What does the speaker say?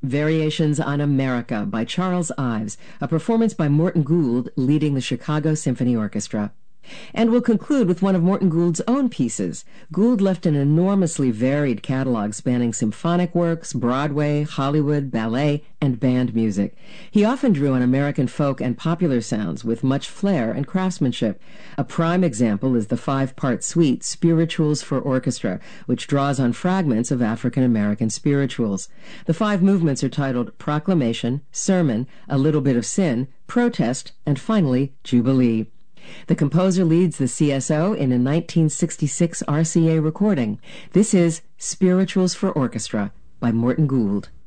Variations on America by Charles Ives, a performance by Morton Gould leading the Chicago Symphony Orchestra. And we'll conclude with one of Morton Gould's own pieces. Gould left an enormously varied catalog spanning symphonic works, Broadway, Hollywood, ballet, and band music. He often drew on American folk and popular sounds with much flair and craftsmanship. A prime example is the 5-part suite Spirituals for Orchestra, which draws on fragments of African American spirituals. The 5 movements are titled Proclamation, Sermon, A Little Bit of Sin, Protest, and finally Jubilee. The composer leads the CSO in a 1966 RCA recording. This is Spirituals for Orchestra by Morton Gould.